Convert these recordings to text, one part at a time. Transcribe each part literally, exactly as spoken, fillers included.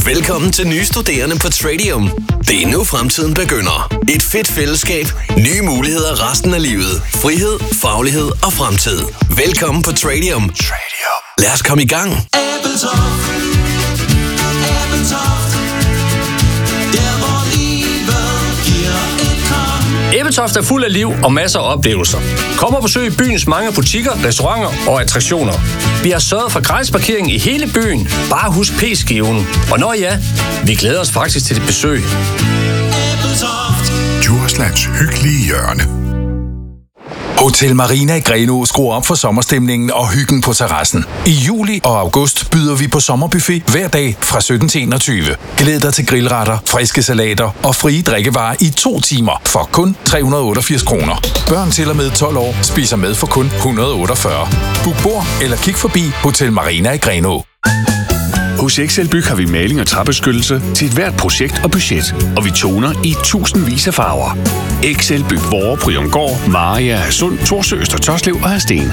Velkommen til nye studerende på Tradium. Det er nu fremtiden begynder. Et fedt fællesskab, nye muligheder resten af livet, frihed, faglighed og fremtid. Velkommen på Tradium. Tradium. Lad os komme i gang. Ebeltoft. Ebeltoft. Der hvor livet giver et kram. Ebeltoft er fuld af liv og masser af oplevelser. Kom og besøg byens mange butikker, restauranter og attraktioner. Vi har sørget for gratisparkering i hele byen. Bare husk P-skiven. Og når ja, vi glæder os faktisk til dit besøg. Ebeltoft. Djurslands hyggelige hjørne. Hotel Marina i Grenaa skruer op for sommerstemningen og hyggen på terrassen. I juli og august byder vi på sommerbuffet hver dag fra sytten til enogtyve. Glæd dig til grillretter, friske salater og frie drikkevarer i to timer for kun tre hundrede og otteogfirs kroner. Børn til og med tolv år spiser med for kun et hundrede og otteogfyrre. Book bord eller kig forbi Hotel Marina i Grenaa. Hos Excelbyg har vi maling og træbeskyttelse til et hvert projekt og budget, og vi toner i tusindvis af farver. Excelbyg, Vore, Bryumgård, Maria, Hadsund, Torsø, Øster Toslev og Hadsten.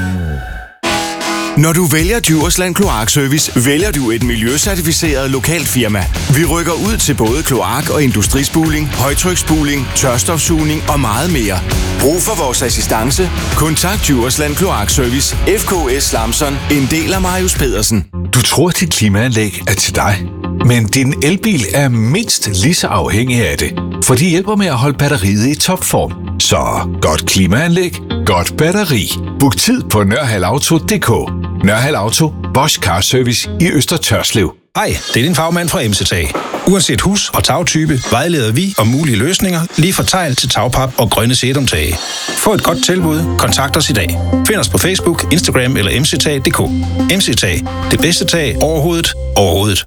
Når du vælger Djursland Kloakservice, vælger du et miljøcertificeret lokalt firma. Vi rykker ud til både kloak- og industrispuling, højtryksspuling, tørstofsugning og meget mere. Brug for vores assistance. Kontakt Djursland Kloakservice, F K S Lamson, en del af Marius Pedersen. Du tror, at dit klimaanlæg er til dig, men din elbil er mindst lige så afhængig af det, for de hjælper med at holde batteriet i topform. Så godt klimaanlæg, godt batteri. Book tid på nørhalauto punktum d k. Nørhal Auto, Bosch Car Service i Øster Tørslev. Hej, det er din fagmand fra M C Tag. Uanset hus og tagtype, vejleder vi om mulige løsninger, lige fra tegl til tagpap og grønne sedumtage. Få et godt tilbud, kontakt os i dag. Find os på Facebook, Instagram eller m c tag punktum d k. M C Tag, det bedste tag overhovedet, overhovedet.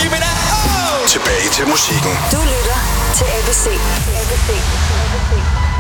Tilbage til musikken. Du lytter til A B C. A B C. A B C.